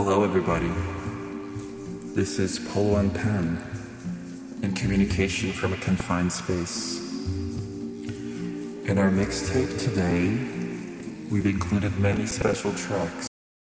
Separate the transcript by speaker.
Speaker 1: Hello, everybody. This is Polo and Pen in communication from a confined space. In our mixtape today, we've included many special tracks